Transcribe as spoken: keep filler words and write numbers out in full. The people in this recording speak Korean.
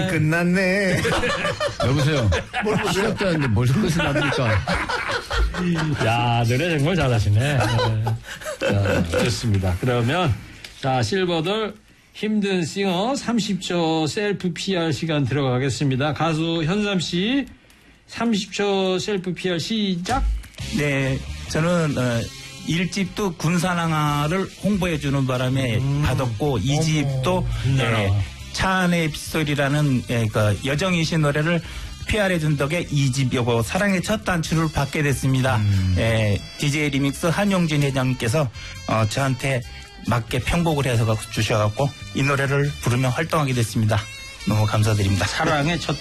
끝났네. 여보세요. 시작도 하는데 뭘 끝을 납니까? 야, 노래 정말 잘하시네. 네. 자, 좋습니다. 그러면, 자, 실버들 힘든 싱어 삼십 초 셀프 피알 시간 들어가겠습니다. 가수 현삼 씨, 삼십 초 셀프 피알 시작. 네, 저는, 어, 일 집도 군산항아를 홍보해주는 바람에 음. 받았고, 이 집도, 예, 차 안의 빗소리라는, 예, 그, 여정이 씨 노래를 피알해준 덕에 이 집 요거 사랑의 첫 단추를 받게 됐습니다. 음. 예, 디제이 리믹스 한용진 회장님께서, 어, 저한테 맞게 편곡을 해서 주셔갖고, 이 노래를 부르며 활동하게 됐습니다. 너무 감사드립니다. 사랑의 첫